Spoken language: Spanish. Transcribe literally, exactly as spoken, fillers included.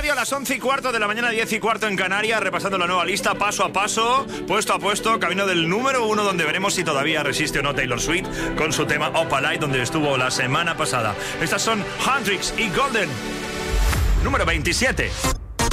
Radio a las once y cuarto de la mañana, diez y cuarto en Canarias, repasando la nueva lista paso a paso, puesto a puesto, camino del número uno, donde veremos si todavía resiste o no Taylor Swift con su tema Opalite, donde estuvo la semana pasada. Estas son Hendrix y Golden, número veintisiete.